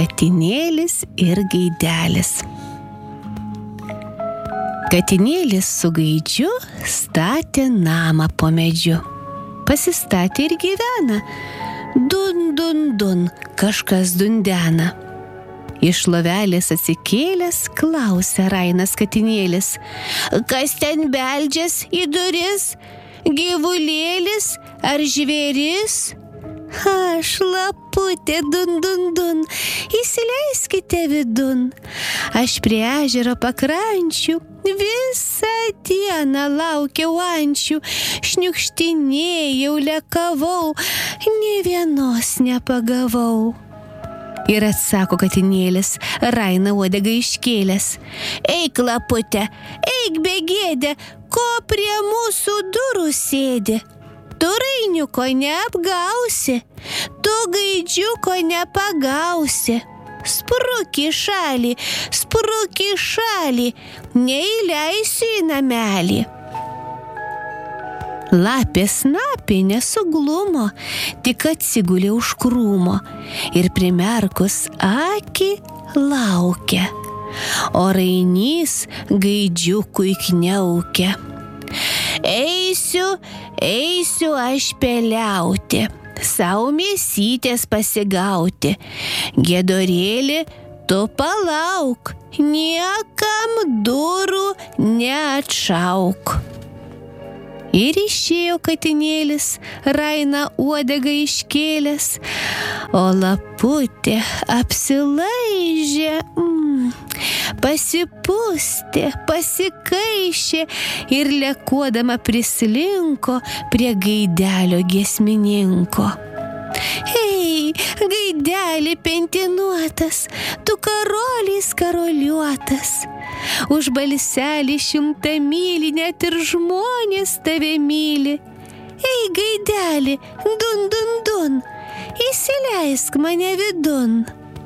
Katinėlis ir gaidelis. Katinėlis su gaidžiu statė namą po medžiu. Pasistatė ir gyvena. Dun, dun, dun, kažkas dundena. Iš lovelės atsikėlęs klausia rainas katinėlis: kas ten beldžias į duris? Gyvulėlis ar žvėris? Aš, laputė, dun, dun, dun, įsileiskite vidun. Aš prie ežero pakrančių visą dieną laukiau ančių, šniukštinėjau, lekavau, nė vienos nepagavau. Ir atsako katinėlis, raina uodegą iškėlęs: eik, laputė, eik begėdė, ko prie mūsų durų sėdi? Tu rainiuko neapgausi, tu gaidžiuko nepagausi. Spruk į šalį, neįleisiu į namelį. Lapė snapė nesuglumo, tik atsigulė už krūmo ir primerkus akį laukia, o rainys gaidžiukui kniaukia. Eisiu aš peliauti, sau mėsytės pasigauti. Giedorėli, tu palauk, niekam durų neatšauk. Ir išėjo katinėlis, raina uodegą iškėlęs, o laputė apsilaižė, pasipustė, pasikaišė ir lekuodama prislinko prie gaidelio giesmininko. Ei, gaidelį pentinuotas, tu karolis karoliuotas, už balselį 100 myli, net ir žmonės tave myli. Ei, gaidelį, dun, dun, dun, įsileisk mane vidun.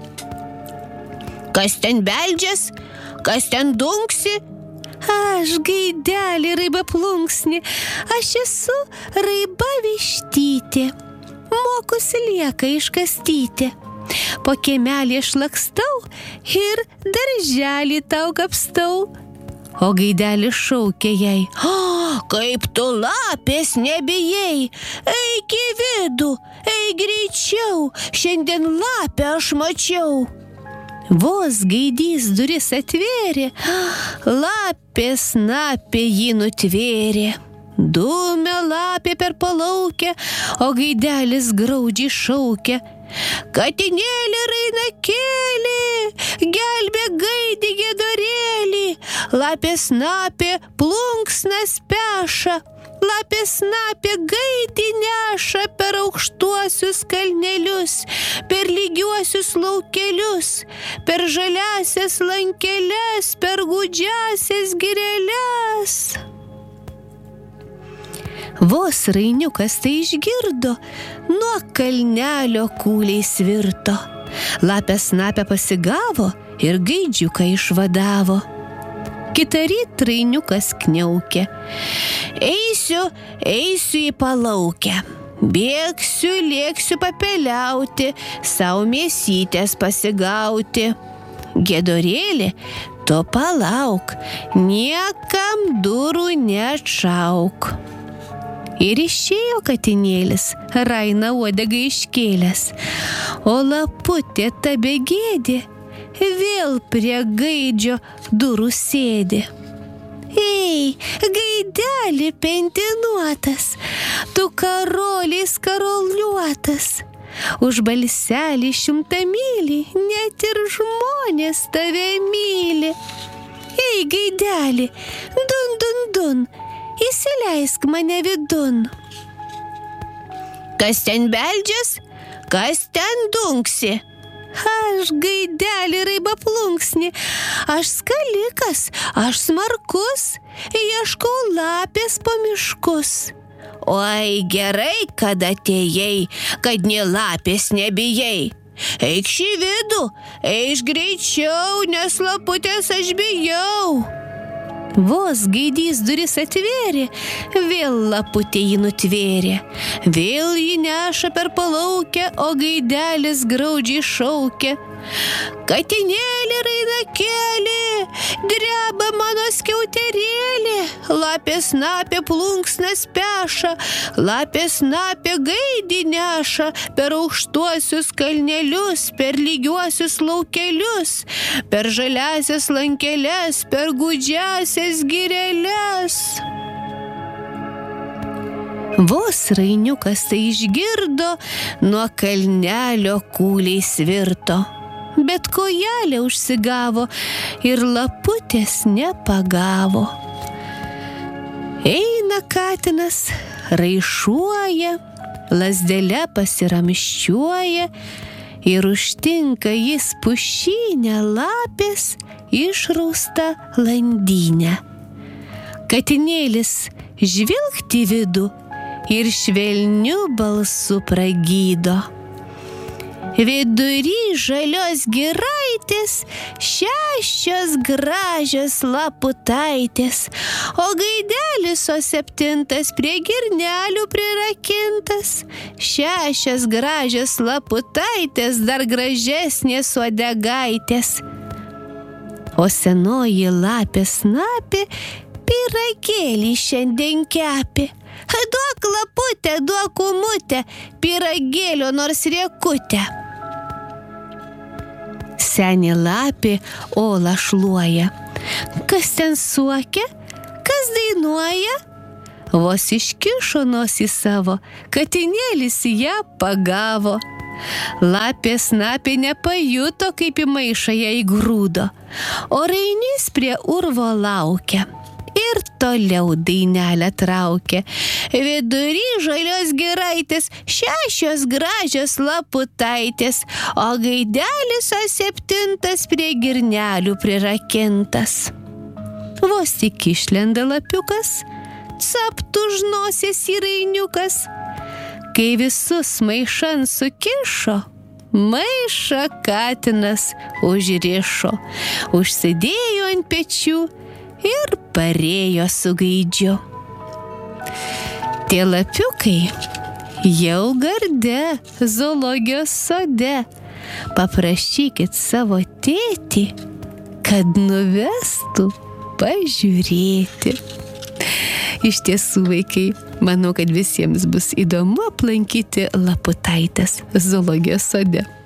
Kas ten beldžias, kas ten dunksi? Aš, gaidelį, raiba plunksni, aš esu raiba vištytė, mokus lieka iškastyti. Po kiemelį aš lakstau ir darželį tau kapstau. O gaidelis šaukė jai: kaip tu lapės nebijai, eik į vidų, eik greičiau, šiandien lapę aš mačiau. Vos gaidys duris atvėrė, lapė snapė jį nutvėrė. Dūmė lapė per palaukę, o gaidelis graudžiai šaukė: katinėli, rainakėli, gelbėk gaidį giedorėlį. Lapė snapė plunksnas peša, lapė snapė gaidį neša per aukštuosius kalnelius, per lygiuosius laukelius, per žaliasias lankeles, per gūdžiasias gireles. Vos rainiukas tai išgirdo, nuo kalnelio kūliai svirto. Lapė snapę pasigavo ir gaidžiuką išvadavo. Kitą rytą rainiukas kniaukė: eisiu į palaukę, bėgsiu, lėksiu papeliauti, sau mėsytės pasigauti. Giedorėli, tu palauk, niekam durų neatšauk. Ir išėjo katinėlis, raina uodegą iškėlęs, o laputė ta begėdė vėl prie gaidžio durų sėdi. Ei, gaidelį pentinuotas, tu karolis karoliuotas, už balselį 100 myli, net ir žmonės tave myli. Ei, gaidelį, dun, dun, dun, įsileisk mane vidun. Kas ten beldžias, kas ten dunksi? Aš, gaidelį, raiba plunksni, aš skalikas, aš smarkus, ieškau lapės po miškus. Oi, gerai, kad atėjai, kad nė lapės nebijai. Eikš į vidų, eikš greičiau, nes laputės aš bijau. Vos gaidys duris atvėrė, vėl laputė jį nutvėrė. Vėl jį neša per palaukę, o gaidelis graudžiai šaukia. Katinėlį rainakėlį, dreba mano skiauterėlį. Lapė snapė plunksnas peša, lapė snapė gaidį neša. Per aukštuosius kalnelius, per lygiuosius laukelius, per žaliasias lankeles, per gūdžiasias gireles. Vos rainiukas tai išgirdo, nuo kalnelio kūliai svirto. Bet kojelė užsigavo ir laputės nepagavo. Eina katinas, raišuoja, lazdele pasiramščiuoja ir užtinka jis pušynę lapės išrausta landynę. Katinėlis žvilgt į vidų ir švelniu balsu pragydo. Vidury žalios giraitės 6 gražios laputaitės, o gaidelis o 7 prie girnelių prirakintas. 6 gražios laputaitės, dar gražesnės uodegaitės. O senoji lapė snapė pyragėlį šiandien kepė. Duok laputę, duok kumutę, pyragėlio nors riekutę. Senė lapė olą šluoja. Kas ten suokia, kas dainuoja? Vos iškišo nosį savo, katinėlis ją pagavo. Lapė snapė nepajuto, kaip į maišą ją įgrūdo, o rainys prie urvo laukia. Ir toliau dainelę traukia. Vidury žalios giraitės 6 gražios laputaitės, o gaidelis o 7 prie girnelių prirakintas. Vos tik išlenda lapiukas, capt už nosies į rainiukas. Kai visus maišan sukišo, maišą katinas užrišo, užsidėjo ant pečių ir parėjo su gaidžiu. Tie lapiukai jau garde zoologijos sode. Paprašykit savo tėtį, kad nuvestų pažiūrėti. Iš tiesų, vaikai, manau, kad visiems bus įdomu aplankyti laputaitės zoologijos sode.